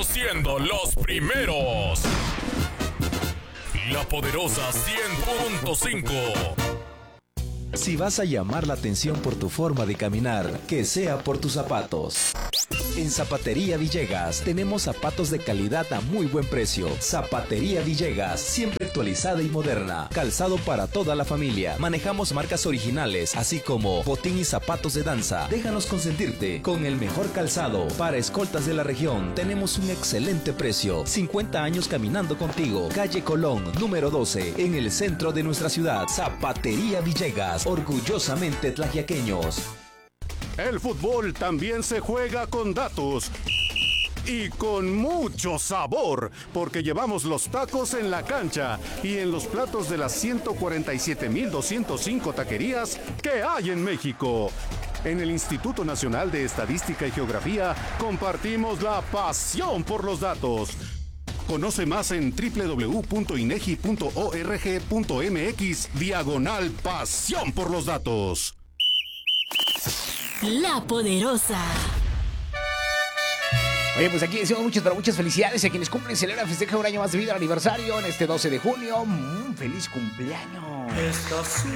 siendo los primeros. La Poderosa 100.5. Si vas a llamar la atención por tu forma de caminar, que sea por tus zapatos. En Zapatería Villegas tenemos zapatos de calidad a muy buen precio. Zapatería Villegas, siempre actualizada y moderna. Calzado para toda la familia. Manejamos marcas originales, así como botín y zapatos de danza. Déjanos consentirte con el mejor calzado. Para escoltas de la región, tenemos un excelente precio. 50 años caminando contigo. Calle Colón, número 12, en el centro de nuestra ciudad. Zapatería Villegas, orgullosamente tlaxiaqueños. El fútbol también se juega con datos y con mucho sabor, porque llevamos los tacos en la cancha y en los platos de las 147,205 taquerías que hay en México. En el Instituto Nacional de Estadística y Geografía compartimos la pasión por los datos. Conoce más en www.inegi.org.mx/pasión por los datos. La Poderosa. Oye, pues aquí decimos muchas felicidades a quienes cumplen, celebran, festejan un año más de vida, el aniversario en este 12 de junio. ¡Feliz cumpleaños!